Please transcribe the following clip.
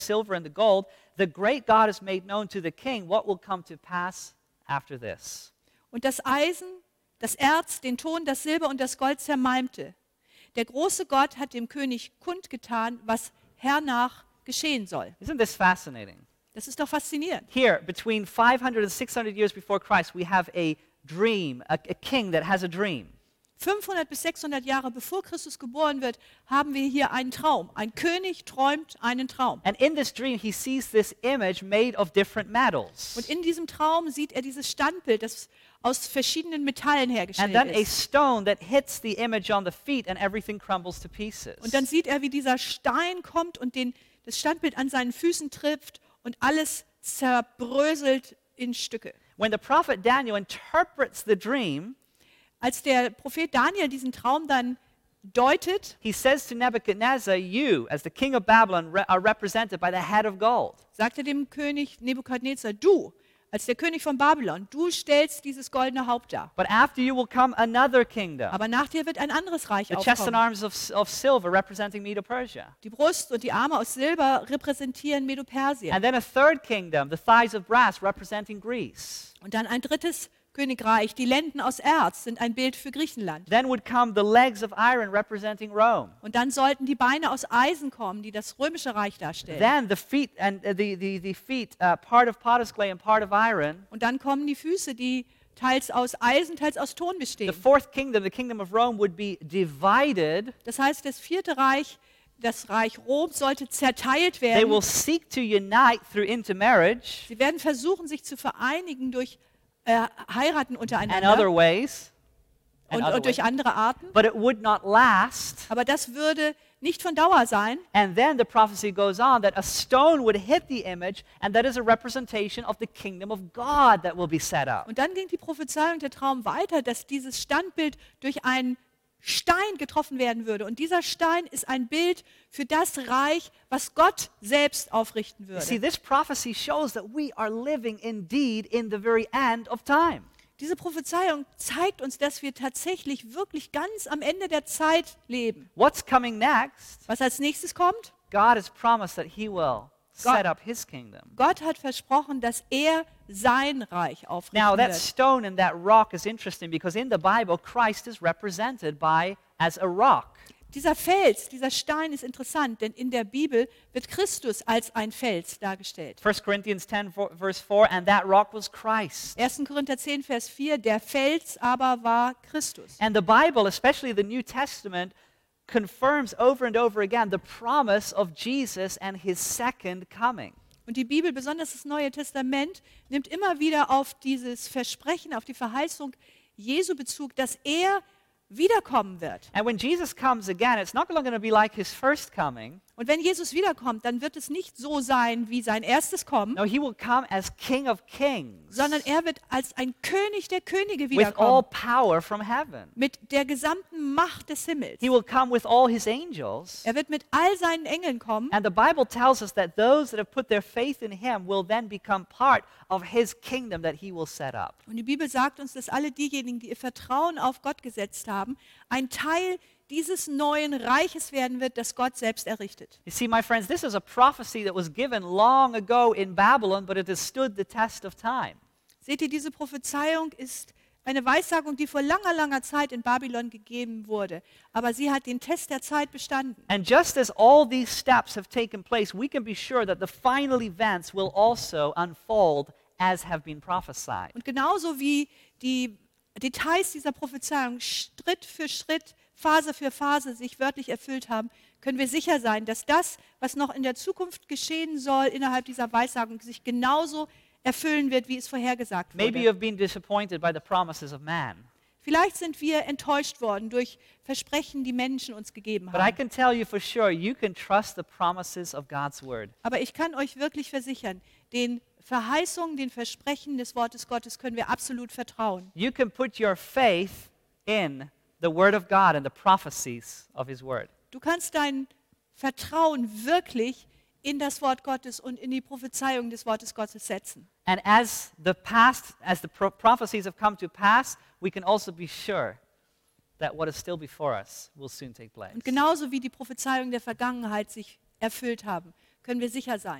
silver and the gold, the great God has made known to the king what will come to pass after this. Und das Eisen, das Erz, den Ton, das Silber und das Gold zermalmte. Der große Gott hat dem König kundgetan, was hernach geschehen soll. Isn't this fascinating? Das ist doch faszinierend. Here, between 500 and 600 years before Christ, we have a dream, a king that has a dream. 500 bis 600 Jahre bevor Christus geboren wird, haben wir hier einen Traum. Ein König träumt einen Traum. And in this dream, he sees this image made of different metals. Und in diesem Traum sieht er dieses Standbild, das aus verschiedenen Metallen And hergestellt then a ist. stone that hits the image on the feet and everything crumbles to pieces. Und dann sieht er, wie dieser Stein kommt und das Standbild an seinen Füßen trifft und alles zerbröselt in Stücke. When the prophet Daniel interprets the dream, Als der Prophet Daniel diesen Traum dann deutet, he says to Nebuchadnezzar, you, as the king of Babylon, are represented by the head of gold. sagt er dem König Nebukadnezar, du, als der König von Babylon, du stellst dieses goldene Haupt dar. But after you will come another kingdom, Aber nach dir wird ein anderes Reich the chest and aufkommen. arms of silver representing Medo-Persia. Die Brust und die Arme aus Silber repräsentieren Medo-Persien. And then a third kingdom, the thighs of brass representing Greece. Und dann ein drittes Königreich, die Lenden aus Erz sind ein Bild für Griechenland. Then would come the legs of iron representing Rome. Und dann sollten die Beine aus Eisen kommen, die das römische Reich darstellen. Then the feet and the feet, part of potter's clay and part of iron. Und dann kommen die Füße, die teils aus Eisen, teils aus Ton The bestehen. fourth kingdom, the kingdom of Rome, would be divided. Das heißt, das vierte Reich, das Reich Rom, sollte zerteilt They werden. will seek to unite through intermarriage Sie werden versuchen, sich zu vereinigen durch Heiraten and other untereinander ways. And other und durch ways. andere Arten. But it would not last. Aber das würde nicht von Dauer sein. And then the prophecy goes on that a stone would hit the image, and that is a representation of the kingdom of God that will be set up. Und dann ging die Prophezeiung, der Traum weiter, dass dieses Standbild durch einen Stein getroffen werden würde. Und dieser Stein ist ein Bild für das Reich, was Gott selbst aufrichten You see, würde. this prophecy shows that we are living indeed in the very end of time. Diese Prophezeiung zeigt uns, dass wir tatsächlich wirklich ganz am Ende der Zeit leben. What's coming next? Was als nächstes kommt? God has promised that he will set up his kingdom. Gott hat versprochen, dass er sein Reich Now, aufrichten that wird. stone and that rock is interesting because in the Bible, Christ is represented as a rock. Dieser Fels, dieser Stein ist interessant, denn in der Bibel wird Christus als ein Fels dargestellt. 1 Corinthians 10, verse 4, and that rock was Christ. 1. Korinther 10, Vers 4, der Fels aber war Christus. And the Bible, especially the New Testament, confirms over and over again the promise of Jesus and his second coming. Und die Bibel, besonders das Neue Testament, nimmt immer wieder auf dieses Versprechen, auf die Verheißung Jesu Bezug, dass er wiederkommen wird. And when Jesus comes again, it's not going to be like his first coming. Und wenn Jesus wiederkommt, dann wird es nicht so sein wie sein erstes Kommen, No, he will come as King of Kings sondern er wird als ein König der Könige with all wiederkommen, power from heaven. mit der gesamten Macht des Himmels. He will come with all his angels. Er wird mit all seinen Engeln kommen. And the Bible tells us that those that have put their faith in him will then become part of his kingdom that he will set up. Und die Bibel sagt uns, dass alle diejenigen, die ihr Vertrauen auf Gott gesetzt haben, ein Teil dieses neuen Reiches werden wird, das Gott selbst errichtet. You see, my friends, this is a prophecy that was given long ago in Babylon, but it has stood the test of time. Seht ihr, diese Prophezeiung ist eine Weissagung, die vor langer, langer Zeit in Babylon gegeben wurde. Aber sie hat den Test der Zeit bestanden. And just as all these steps have taken place, we can be sure that the final events will also unfold as have been prophesied. Und genauso wie die Details dieser Prophezeiung Schritt für Schritt, Phase für Phase sich wörtlich erfüllt haben, können wir sicher sein, dass das, was noch in der Zukunft geschehen soll, innerhalb dieser Weissagung sich genauso erfüllen wird, wie es vorhergesagt Maybe you wurde. have been disappointed by the promises of man. Vielleicht sind wir enttäuscht worden durch Versprechen, die Menschen uns gegeben But I haben. can tell you for sure, you can trust the promises of God's word. Aber ich kann euch wirklich versichern, den Verheißungen, den Versprechen des Wortes Gottes können wir absolut vertrauen. You can put your faith in the word of God and the prophecies of his word. Du kannst dein Vertrauen wirklich in das Wort Gottes und in die Prophezeiung des Wortes Gottes setzen. And as the prophecies have come to pass, we can also be sure that what is still before us will soon take place. Und genauso wie die Prophezeiungen der Vergangenheit sich erfüllt haben, können wir sicher sein.